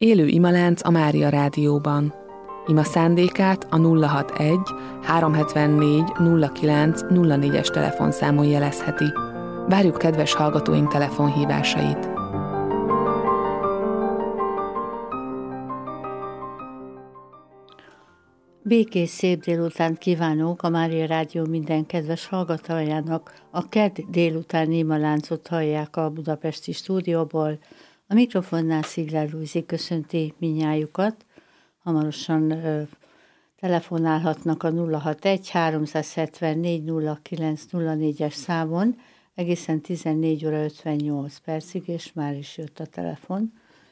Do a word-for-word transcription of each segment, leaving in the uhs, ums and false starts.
Élő imalánc a Mária Rádióban. Ima szándékát a nulla hatvanegy háromszázhetvennégy nulla kilenc nulla négyes telefonszámon jelezheti. Várjuk kedves hallgatóink telefonhívásait. Békés szép délutánt kívánok a Mária Rádió minden kedves hallgatójának. A kedd délutáni imaláncot hallják a budapesti stúdióból. A mikrofonnál Szigler Lujzi köszönti minnyájukat. Hamarosan ö, telefonálhatnak a nulla hatvanegy háromszázhetvennégy nulla kilenc nulla négyes számon egészen tizennégy óra ötvennyolc percig, és már is jött a telefon.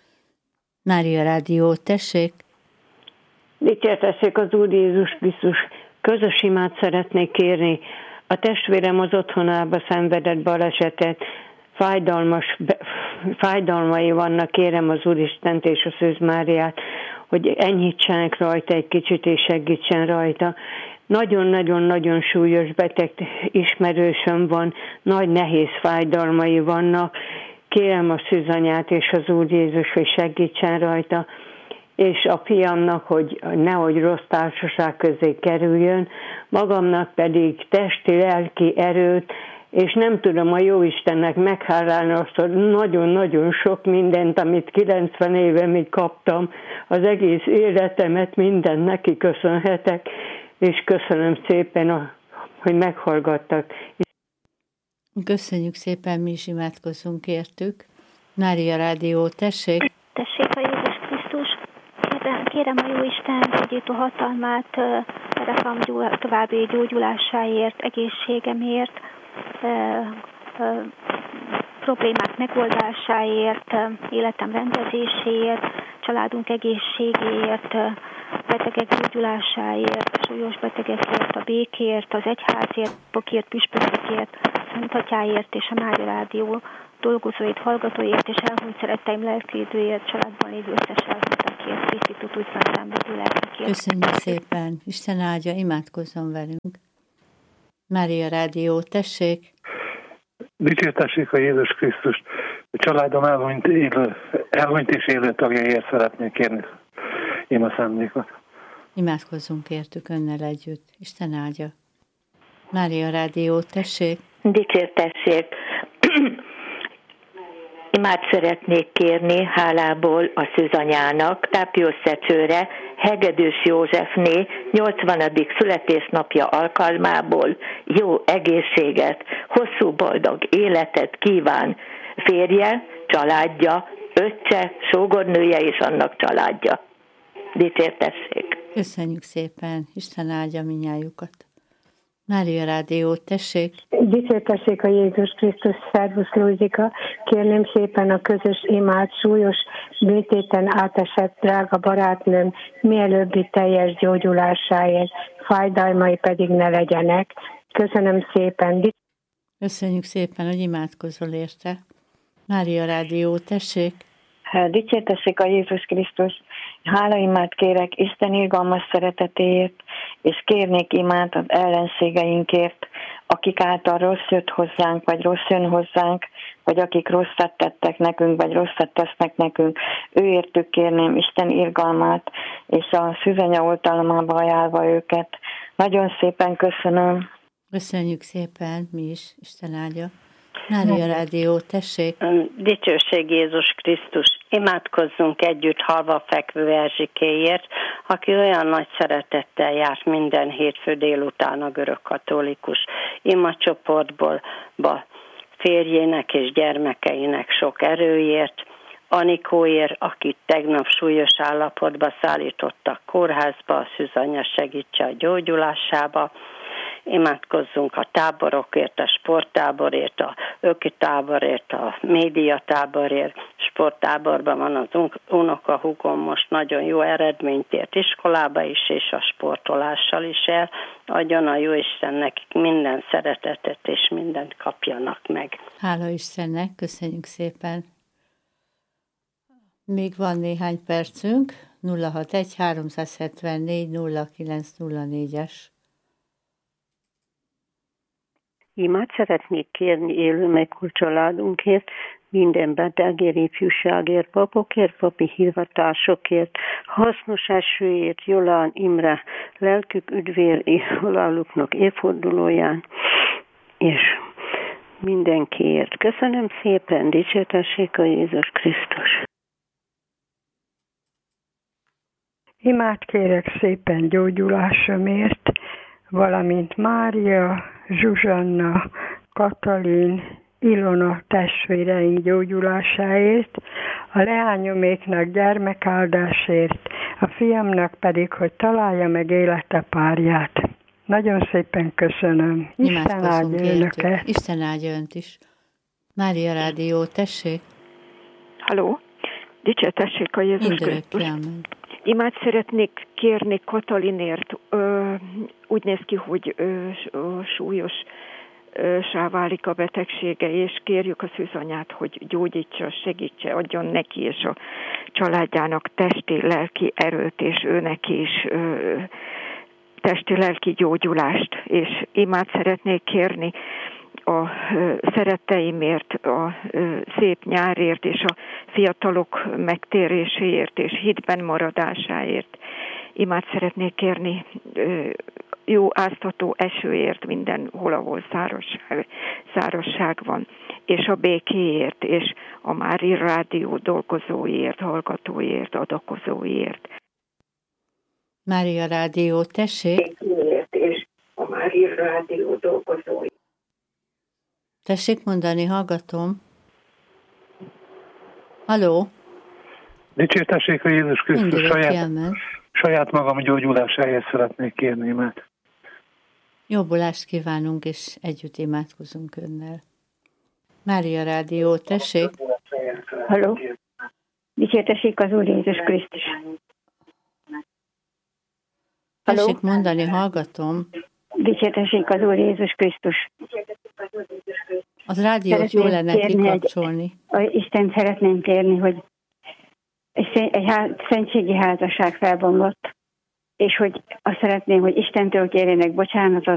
Mária Rádió, tessék! Dicsértessék az Úr Jézus Krisztus. Közös imát szeretnék kérni. A testvérem az otthonába szenvedett balesetet. Fájdalmas, be, fájdalmai vannak, kérem az Úristent és a Szűz Máriát, hogy enyhítsenek rajta egy kicsit és segítsen rajta. Nagyon-nagyon-nagyon súlyos beteg ismerősöm van, nagy nehéz fájdalmai vannak. Kérem a Szűzanyát és az Úr Jézus, hogy segítsen rajta, és a fiamnak, hogy nehogy rossz társaság közé kerüljön, magamnak pedig testi, lelki erőt, és nem tudom a Jóistennek meghálálni azt, hogy nagyon-nagyon sok mindent, amit kilencven éve még kaptam, az egész életemet, mindent neki köszönhetek, és köszönöm szépen, hogy meghallgattak. Köszönjük szépen, mi is imádkozzunk értük. Mária Rádió, tessék! Tessék a Jézus Krisztus! Kérem, kérem a Jóisten gyógyító hatalmát szerepem további gyógyulásáért, egészségemért, ö, ö, problémák megoldásáért, életem rendezéséért, családunk egészségéért, betegek gyógyulásáért, súlyos betegekért, a békért, az egyházért, pokért, püspökért, Szent Atyáért és a Mária Rádió dolgozóit, hallgatóért és elhunyt szeretteim lelkivédőért, családban lévő összes elhunytakért, Krisztitus újra szenvedő lelkekért. Köszönjük szépen, Isten áldja, imádkozzon velünk. Mária Rádió, tessék! Dicsértessék a Jézus Krisztust! A családom elhunyt, élő, elhunyt és élő tagjaiért szeretnék kérni ima szándékot. Imádkozzunk értük önnel együtt. Isten áldja. Mária Rádió, tessék! Dicsértessék! Imát szeretnék kérni hálából a Szűzanyának, tápiószecsőre, Hegedűs Józsefné nyolcvanadik születésnapja alkalmából jó egészséget, hosszú boldog életet kíván férje, családja, öccse, sógornője és annak családja. Dicsértessék! Köszönjük szépen, Isten áldja minnyájukat. Mária Rádió, tessék! Dicsértessék a Jézus Krisztus, szervusz Lúzika! Kérném szépen a közös imát súlyos bűntéten átesett drága barátnőm mielőbbi teljes gyógyulásáért, fájdalmai pedig ne legyenek. Köszönöm szépen! Köszönjük szépen, hogy imádkozol érte. Mária Rádió, tessék! Dicsértessék a Jézus Krisztus, hálaimát kérek Isten irgalmas szeretetéért, és kérnék imát az ellenségeinkért, akik által rossz jött hozzánk, vagy rossz jön hozzánk, vagy akik rosszat tettek nekünk, vagy rosszat tesznek nekünk. Őértük kérném Isten irgalmát, és a Szűzanya oltalmába ajánlva őket. Nagyon szépen köszönöm. Köszönjük szépen, mi is, Isten áldja. Mária Rádió, tessék! Dicsőség Jézus Krisztus! Imádkozzunk együtt halva fekvő Erzsikéért, aki olyan nagy szeretettel járt minden hétfő délután a görög katolikus imacsoportból, férjének és gyermekeinek sok erőért, Anikóért, akit tegnap súlyos állapotba szállítottak kórházba, a Szűzanya segítse a gyógyulásába. Imádkozzunk a táborokért, a sporttáborért, a ökitáborért, a médiatáborért. Sporttáborban van az unokahúgom, most nagyon jó eredményt ért iskolába is, és a sportolással is el. Adjon a Jóisten nekik minden szeretetet, és mindent kapjanak meg. Hála Istennek, köszönjük szépen. Még van néhány percünk, nulla hatvanegy háromszázhetvennégy nulla kilenc nulla négyes. Imát szeretnék kérni élő megkult családunkért, minden betegért, ifjúságért, papokért, papi hivatásokért, hasznos esőért, Jolán Imre, lelkük üdvér haláluknak évfordulóján, és mindenkiért. Köszönöm szépen, dicsértessék a Jézus Krisztus. Imát kérek szépen gyógyulásomért, valamint Mária, Zsuzsanna, Katalin, Ilona testvéreink gyógyulásáért, a leányoméknak gyermekáldásért, a fiamnak pedig, hogy találja meg élete párját. Nagyon szépen köszönöm. Isten áldja önöket. Isten áldja önt is. Mária Rádió, tessék. Halló, dicsértessék a Jézus Krisztus. Imát szeretnék kérni Katalinért. Ö, úgy néz ki, hogy ö, ö, súlyos sá válik a betegsége, és kérjük a szűzanyát, hogy gyógyítsa, segítse, adjon neki és a családjának testi, lelki erőt, és ő neki is ö, testi, lelki gyógyulást, és imát szeretnék kérni a ö, szeretteimért, a ö, szép nyárért, és a fiatalok megtéréséért, és hitben maradásáért. Imát szeretnék kérni ö, jó áztató esőért mindenhol, ahol szárazság, szárazság van, és a békéért, és a Mária Rádió dolgozóiért, hallgatóiért, adakozóiért. Mária Rádió, tessék. Békéért, és a Mária Rádió dolgozóiért. Tessék mondani, hallgatom. Halló? Dicsértessék a Jézus Krisztus, saját, saját magam gyógyulásáért szeretnék kérni imát. Jobbulást kívánunk, és együtt imádkozunk önnel. Mária Rádió, tessék. Halló. Dicsértessék az Úr Jézus Krisztus. Tessék mondani, hallgatom. Dicsértessék az Úr Jézus Krisztus. Az rádiót jó lenne kikapcsolni. Egy, Isten szeretném kérni, hogy egy, egy ház, szentségi házasság felbomlott, és hogy azt szeretném, hogy Istentől kérjenek bocsánatot,